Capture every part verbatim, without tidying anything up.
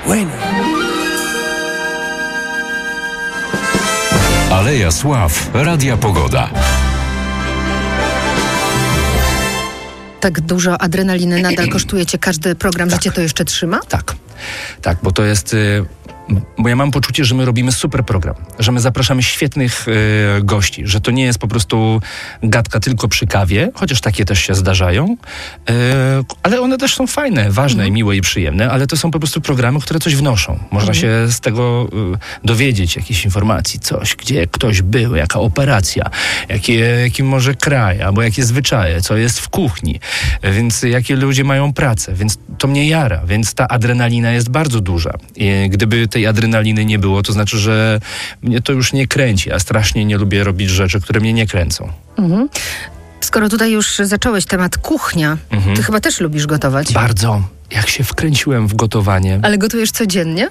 Bueno. Aleja Sław, Radia Pogoda. Tak dużo adrenaliny nadal kosztuje cię każdy program, Tak. że cię to jeszcze trzyma? Tak, tak, bo to jest... Y- Bo ja mam poczucie, że my robimy super program, że my zapraszamy świetnych y, gości, że to nie jest po prostu gadka tylko przy kawie, chociaż takie też się zdarzają, y, ale one też są fajne, ważne, Mhm. miłe i przyjemne, ale to są po prostu programy, które coś wnoszą. Można Mhm. się z tego y, dowiedzieć, jakichś informacji, coś, gdzie ktoś był, jaka operacja, jakie, jaki może kraj, albo jakie zwyczaje, co jest w kuchni, więc jakie ludzie mają pracę, więc to mnie jara, więc ta adrenalina jest bardzo duża. I gdyby tej adrenaliny nie było, to znaczy, że mnie to już nie kręci, a strasznie nie lubię robić rzeczy, które mnie nie kręcą. Mhm. Skoro tutaj już zacząłeś temat kuchnia, Mhm. ty chyba też lubisz gotować. Bardzo. Jak się wkręciłem w gotowanie. Ale gotujesz codziennie?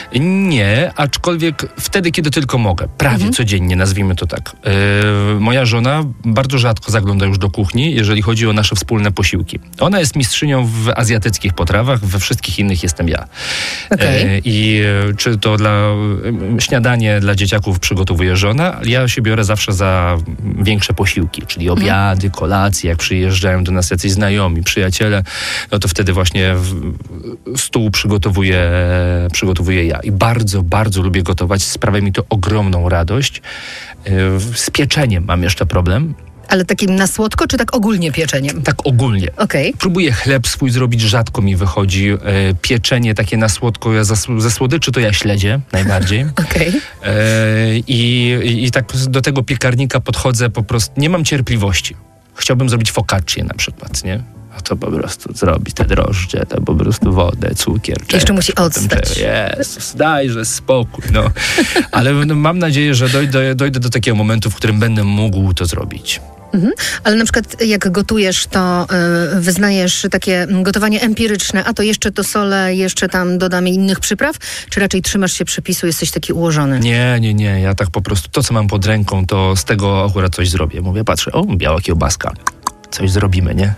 Nie, aczkolwiek wtedy, kiedy tylko mogę. Prawie Mhm. codziennie, nazwijmy to tak. Yy, moja żona bardzo rzadko zagląda już do kuchni, jeżeli chodzi o nasze wspólne posiłki. Ona jest mistrzynią w azjatyckich potrawach, we wszystkich innych jestem ja. Okej. Yy, I yy, czy to dla yy, śniadanie dla dzieciaków przygotowuje żona, ale ja się biorę zawsze za większe posiłki, czyli obiady, kolacje, jak przyjeżdżają do nas jacyś znajomi, przyjaciele, no to wtedy właśnie w, stół przygotowuję, przygotowuję ja. I bardzo, bardzo lubię gotować. Sprawia mi to ogromną radość. Yy, Z pieczeniem mam jeszcze problem. Ale takim na słodko, czy tak ogólnie pieczeniem? Tak ogólnie. Okej. Próbuję chleb swój zrobić, rzadko mi wychodzi. E, pieczenie takie na słodko, ja za, ze słodyczy to ja śledzie najbardziej. Okej. E, i, i, I tak do tego piekarnika podchodzę po prostu, nie mam cierpliwości. Chciałbym zrobić focaccię na przykład, nie? A to po prostu zrobić te drożdże, to po prostu wodę, cukier. Jeszcze czekać, musi potem odstać. czekać. Jezus, dajże spokój, no. Ale no, mam nadzieję, że dojdę, dojdę do takiego momentu, w którym będę mógł to zrobić. Mhm. Ale na przykład jak gotujesz, to y, wyznajesz takie gotowanie empiryczne, a to jeszcze to solę, jeszcze tam dodamy innych przypraw, czy raczej trzymasz się przepisu, jesteś taki ułożony? Nie, nie, nie. Ja tak po prostu to, co mam pod ręką, to z tego akurat coś zrobię. Mówię, patrzę, o, biała kiełbaska. Coś zrobimy, nie?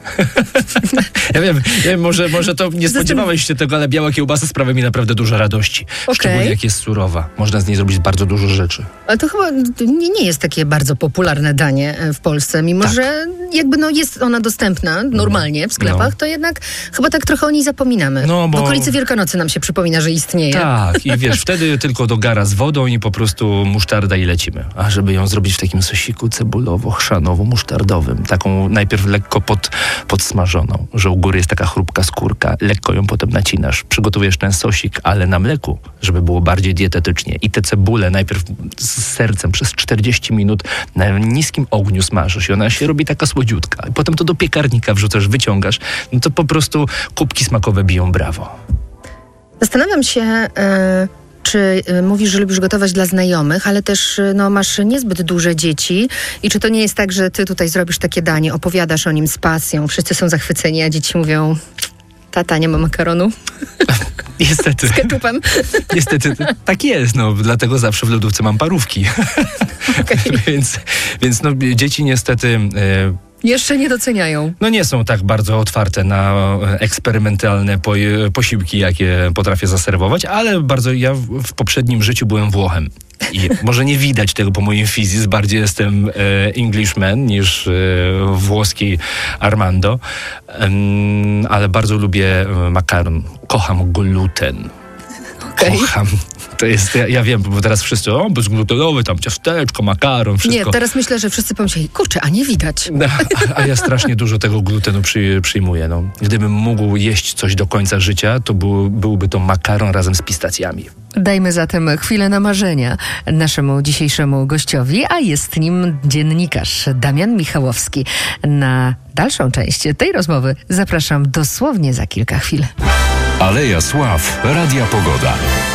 ja wiem, ja wiem może, może to nie spodziewałeś się tego, ale biała kiełbasa sprawia mi naprawdę dużo radości. Okej. Szczególnie jak jest surowa. Można z niej zrobić bardzo dużo rzeczy. Ale to chyba nie, nie jest takie bardzo popularne danie w Polsce, mimo Tak. że jakby no jest ona dostępna normalnie w sklepach, No. to jednak chyba tak trochę o niej zapominamy. No, bo- W okolicy Wielkanocy nam się przypomina, że istnieje. Tak, i wiesz, wtedy tylko do gara z wodą i po prostu musztarda i lecimy. A żeby ją zrobić w takim sosiku cebulowo-chrzanowo-musztardowym, taką najpierw lekko pod, podsmażoną, że u góry jest taka chrupka skórka, lekko ją potem nacinasz, przygotujesz ten sosik, ale na mleku, żeby było bardziej dietetycznie. I te cebule najpierw z sercem przez czterdzieści minut na niskim ogniu smażysz i ona się robi taka słodziutka. I potem to do piekarnika wrzucasz, wyciągasz, no to po prostu kubki smakowe biją brawo. Zastanawiam się, e, czy e, mówisz, że lubisz gotować dla znajomych, ale też e, no, masz niezbyt duże dzieci i czy to nie jest tak, że ty tutaj zrobisz takie danie, opowiadasz o nim z pasją, wszyscy są zachwyceni, a dzieci mówią... Tata, nie ma makaronu Niestety. z ketchupem. Niestety tak jest, no dlatego zawsze w lodówce mam parówki. Okay. więc, więc no dzieci niestety e, Jeszcze nie doceniają. no nie są tak bardzo otwarte na eksperymentalne po, posiłki, jakie potrafię zaserwować, ale bardzo ja w, w poprzednim życiu byłem Włochem. I może nie widać tego po moim fizis, bardziej jestem e, Englishman niż e, włoski Armando, Em, ale bardzo lubię e, makaron. Kocham gluten. Okay. Kocham. To jest, ja, ja wiem, bo teraz wszyscy, o, bezglutenowy, tam ciasteczko, makaron, wszystko. Nie, teraz myślę, że wszyscy pomyśleli, kurczę, a nie widać. No, a, a ja strasznie dużo tego glutenu przy, przyjmuję. No. Gdybym mógł jeść coś do końca życia, to był, byłby to makaron razem z pistacjami. Dajmy zatem chwilę na marzenia naszemu dzisiejszemu gościowi, a jest nim dziennikarz Damian Michałowski. Na dalszą część tej rozmowy zapraszam dosłownie za kilka chwil. Aleja Sław, Radia Pogoda.